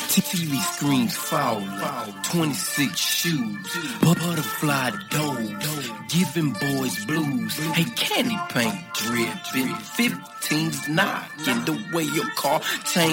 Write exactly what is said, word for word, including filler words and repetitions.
T V screens falling, twenty-six shoes, butterfly doors, giving boys blues. Hey, candy paint dripping, fifteens knocking the way your car chain